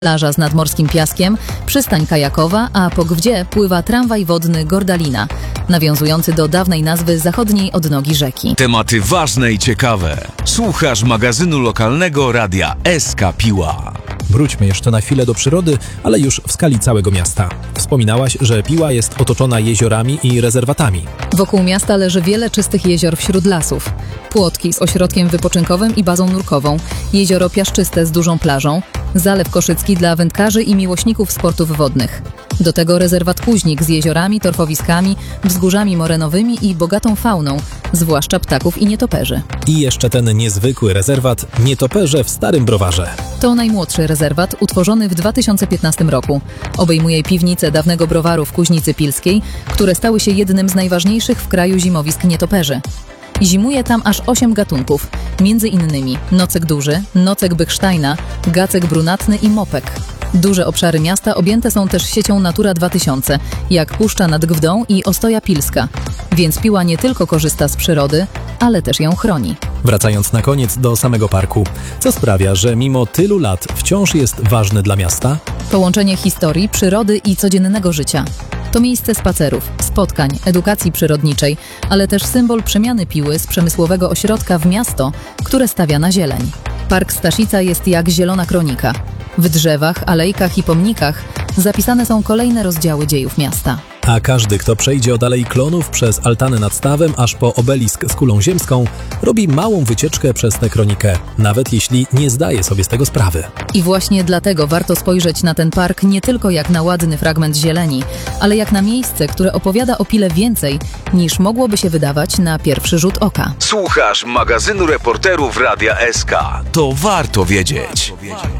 Plaża z nadmorskim piaskiem, przystań kajakowa, a po Gwdzie pływa tramwaj wodny Gordalina, nawiązujący do dawnej nazwy zachodniej odnogi rzeki. Tematy ważne i ciekawe. Słuchasz magazynu lokalnego Radia SK Piła. Wróćmy jeszcze na chwilę do przyrody, ale już w skali całego miasta. Wspominałaś, że Piła jest otoczona jeziorami i rezerwatami. Wokół miasta leży wiele czystych jezior wśród lasów. Płotki z ośrodkiem wypoczynkowym i bazą nurkową, jezioro piaszczyste z dużą plażą, Zalew Koszycki dla wędkarzy i miłośników sportów wodnych. Do tego rezerwat Kuźnik z jeziorami, torfowiskami, wzgórzami morenowymi i bogatą fauną, zwłaszcza ptaków i nietoperzy. I jeszcze ten niezwykły rezerwat Nietoperze w Starym Browarze. To najmłodszy rezerwat utworzony w 2015 roku. Obejmuje piwnice dawnego browaru w Kuźnicy Pilskiej, które stały się jednym z najważniejszych w kraju zimowisk nietoperzy. Zimuje tam aż 8 gatunków, między innymi nocek duży, nocek bychsztajna, gacek brunatny i mopek. Duże obszary miasta objęte są też siecią Natura 2000, jak Puszcza nad Gwdą i Ostoja Pilska, więc Piła nie tylko korzysta z przyrody, ale też ją chroni. Wracając na koniec do samego parku, co sprawia, że mimo tylu lat wciąż jest ważny dla miasta? Połączenie historii, przyrody i codziennego życia. To miejsce spacerów, spotkań, edukacji przyrodniczej, ale też symbol przemiany Piły z przemysłowego ośrodka w miasto, które stawia na zieleń. Park Staszica jest jak zielona kronika. W drzewach, alejkach i pomnikach zapisane są kolejne rozdziały dziejów miasta. A każdy, kto przejdzie od Alei Klonów przez altanę nad stawem aż po obelisk z kulą ziemską, robi małą wycieczkę przez tę kronikę, nawet jeśli nie zdaje sobie z tego sprawy. I właśnie dlatego warto spojrzeć na ten park nie tylko jak na ładny fragment zieleni, ale jak na miejsce, które opowiada o Pile więcej, niż mogłoby się wydawać na pierwszy rzut oka. Słuchasz magazynu reporterów Radia SK. To warto wiedzieć.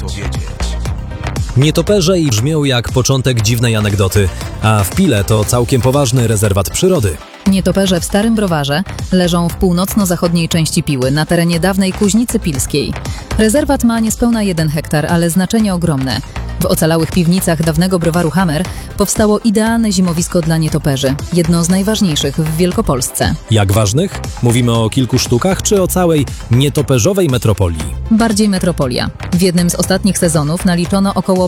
Nietoperze i brzmią jak początek dziwnej anegdoty, a w Pile to całkiem poważny rezerwat przyrody. Nietoperze w Starym Browarze leżą w północno-zachodniej części Piły, na terenie dawnej Kuźnicy Pilskiej. Rezerwat ma niespełna 1 hektar, ale znaczenie ogromne. W ocalałych piwnicach dawnego browaru Hammer powstało idealne zimowisko dla nietoperzy, jedno z najważniejszych w Wielkopolsce. Jak ważnych? Mówimy o kilku sztukach czy o całej nietoperzowej metropolii? Bardziej metropolia. W jednym z ostatnich sezonów naliczono około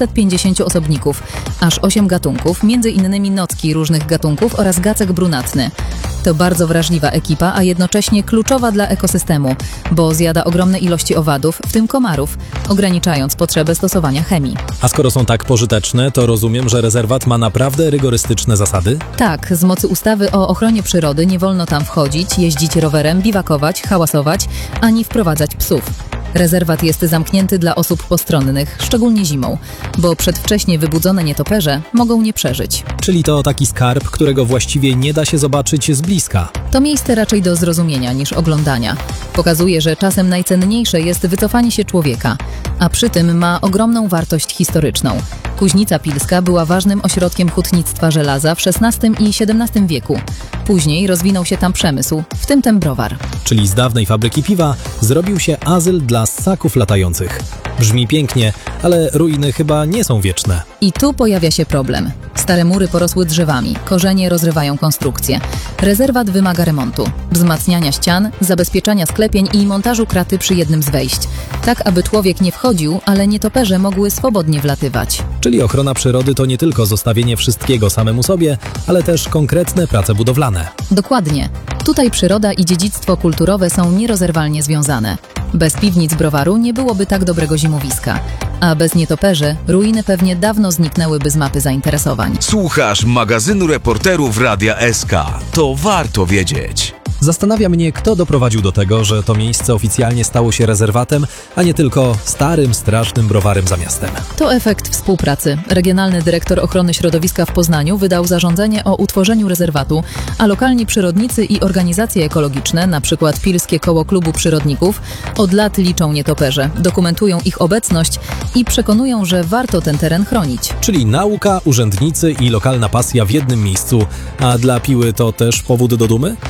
550 osobników, aż 8 gatunków, między innymi nocki różnych gatunków oraz gacek brunatny. To bardzo wrażliwa ekipa, a jednocześnie kluczowa dla ekosystemu, bo zjada ogromne ilości owadów, w tym komarów, ograniczając potrzebę stosowania chemii. A skoro są tak pożyteczne, to rozumiem, że rezerwat ma naprawdę rygorystyczne zasady? Tak, z mocy ustawy o ochronie przyrody nie wolno tam wchodzić, jeździć rowerem, biwakować, hałasować, ani wprowadzać psów. Rezerwat jest zamknięty dla osób postronnych, szczególnie zimą, bo przedwcześnie wybudzone nietoperze mogą nie przeżyć. Czyli to taki skarb, którego właściwie nie da się zobaczyć z bliska. To miejsce raczej do zrozumienia niż oglądania. Pokazuje, że czasem najcenniejsze jest wycofanie się człowieka, a przy tym ma ogromną wartość historyczną. Kuźnica Pilska była ważnym ośrodkiem hutnictwa żelaza w XVI i XVII wieku. Później rozwinął się tam przemysł, w tym ten browar. Czyli z dawnej fabryki piwa zrobił się azyl dla ssaków latających. Brzmi pięknie, ale ruiny chyba nie są wieczne. I tu pojawia się problem. Stare mury porosły drzewami, korzenie rozrywają konstrukcję. Rezerwat wymaga remontu, wzmacniania ścian, zabezpieczania sklepień i montażu kraty przy jednym z wejść, tak aby człowiek nie wchodził, ale nietoperze mogły swobodnie wlatywać. Czyli ochrona przyrody to nie tylko zostawienie wszystkiego samemu sobie, ale też konkretne prace budowlane. Dokładnie. Tutaj przyroda i dziedzictwo kulturowe są nierozerwalnie związane. Bez piwnic browaru nie byłoby tak dobrego zimowiska, a bez nietoperzy ruiny pewnie dawno zniknęłyby z mapy zainteresowań. Słuchasz magazynu reporterów Radia SK. To warto wiedzieć. Zastanawia mnie, kto doprowadził do tego, że to miejsce oficjalnie stało się rezerwatem, a nie tylko starym, strasznym browarem za miastem. To efekt współpracy. Regionalny dyrektor ochrony środowiska w Poznaniu wydał zarządzenie o utworzeniu rezerwatu, a lokalni przyrodnicy i organizacje ekologiczne, np. Pilskie Koło Klubu Przyrodników, od lat liczą nietoperze, dokumentują ich obecność i przekonują, że warto ten teren chronić. Czyli nauka, urzędnicy i lokalna pasja w jednym miejscu, a dla Piły to też powód do dumy?